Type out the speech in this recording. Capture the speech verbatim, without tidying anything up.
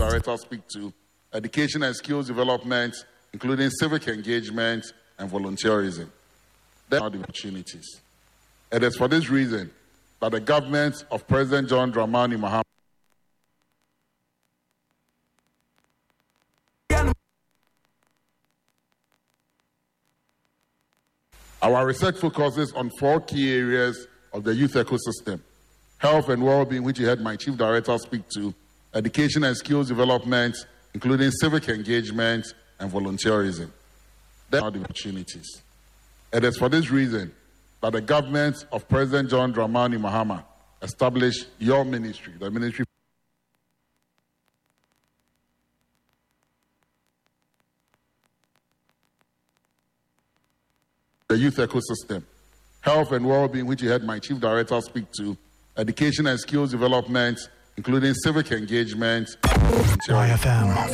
director speak to, education and skills development, including civic engagement and volunteerism. There are the opportunities. It is for this reason that the government of President John Dramani Mahama Our research focuses on four key areas of the youth ecosystem: health and well-being, which you heard my chief director speak to, education and skills development, including civic engagement and volunteerism. There are the opportunities. It is for this reason that the government of President John Dramani Mahama established your ministry, the Ministry the youth ecosystem, health and well-being, which you heard my chief director speak to, education and skills development, including civic engagement. Y F M